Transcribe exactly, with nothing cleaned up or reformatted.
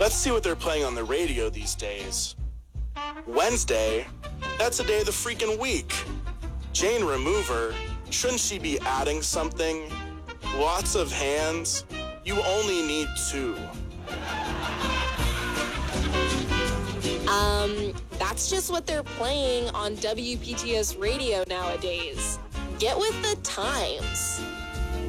Let's see what they're playing on the radio these days. Wednesday, that's a day of the freaking week. Jane Remover, shouldn't she be adding something? Lots of hands, you only need two. Um, that's just what they're playing on W P T S radio nowadays. Get with the times.